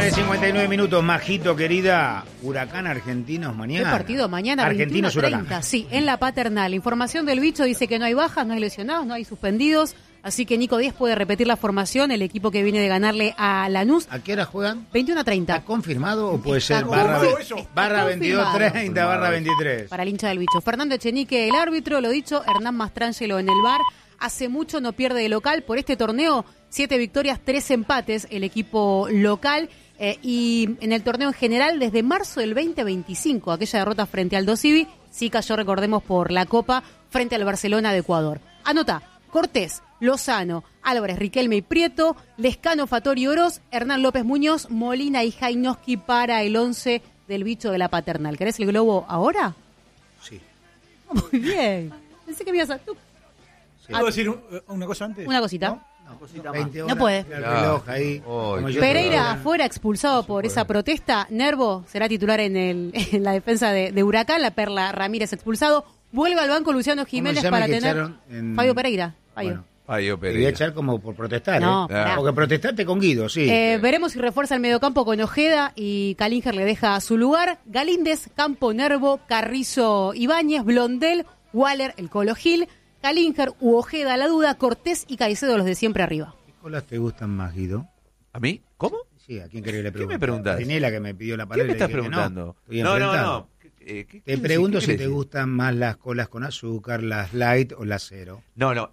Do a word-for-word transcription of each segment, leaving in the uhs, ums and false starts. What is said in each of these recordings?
de cincuenta y nueve minutos, Majito, querida. Huracán Argentinos mañana. ¿Qué partido? Mañana, Argentinos veintiuno treinta. Sí, en la Paternal. Información del bicho dice que no hay bajas, no hay lesionados, no hay suspendidos. Así que Nico Díaz puede repetir la formación, el equipo que viene de ganarle a Lanús. ¿A qué hora juegan? veintiuno treinta. ¿Está confirmado o puede Está ser barra, confirmado. barra veintidós treinta, barra veintitrés? Para el hincha del bicho. Fernando Echenique, el árbitro, lo dicho, Hernán Mastrangelo en el V A R. Hace mucho no pierde de local. Por este torneo, siete victorias, tres empates el equipo local. Eh, y en el torneo en general, desde marzo del veinte veinticinco, aquella derrota frente al Dosivi, sí cayó, recordemos, por la Copa frente al Barcelona de Ecuador. Anota: Cortés, Lozano, Álvarez, Riquelme y Prieto, Lescano, Fattori, Oroz, Hernán López Muñoz, Molina y Jainoski para el once del bicho de la Paternal. ¿Querés el globo ahora? Sí. Muy bien. Pensé que me ibas a... Tú. Sí. ¿Puedo decir un, una cosa antes? Una cosita. ¿No? Una cosita veinte horas, no puede. El reloj ahí, oh, Pereira afuera, expulsado por esa protesta. Nervo será titular en, el, en la defensa de, de Huracán. La Perla Ramírez expulsado. Vuelve al banco Luciano Jiménez para tener... En... Fabio Pereira. Fabio. Bueno. Fabio Pereira. Te voy a echar como por protestar, no, ¿eh? Porque protestaste con Guido, sí. Eh, veremos si refuerza el mediocampo con Ojeda y Calinger le deja su lugar. Galíndez, Campo, Nervo, Carrizo, Ibáñez, Blondel, Waller, el Colo Gil, Calinger u Ojeda, la duda, Cortés y Caicedo, los de siempre arriba. ¿Qué colas te gustan más, Guido? ¿A mí? ¿Cómo? Sí, ¿a quién querés que le pregunte? ¿Qué me preguntás? Ginela, que me pidió la palabra. ¿Qué me estás dije preguntando? No, no, no, no. Eh, ¿qué, te qué pregunto qué si te decir? gustan más las colas con azúcar, las light o las cero. No, no.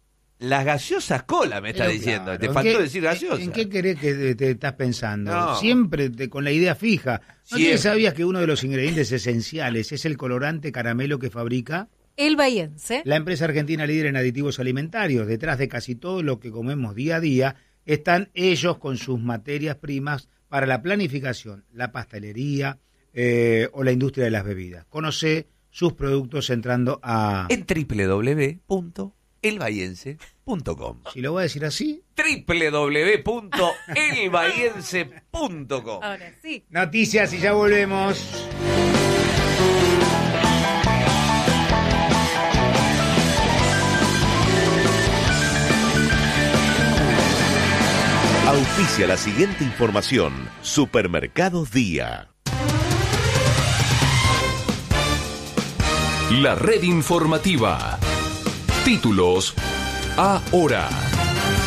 Las gaseosas cola me está Pero diciendo. claro, Te faltó qué, decir gaseosa. ¿En qué querés que te, te estás pensando? No. Siempre te, con la idea fija. ¿No Siempre. te sabías que uno de los ingredientes esenciales es el colorante caramelo que fabrica El Bahiense? La empresa argentina líder en aditivos alimentarios. Detrás de casi todo lo que comemos día a día están ellos con sus materias primas para la planificación, la pastelería eh, o la industria de las bebidas. Conoce sus productos entrando a... En doble u doble u doble u punto el bahiense punto com. Si lo voy a decir así... doble u doble u doble u punto el bahiense punto com. Ahora sí. Noticias y ya volvemos. Auspicia la siguiente información. Supermercados Día. La red informativa. Títulos ahora.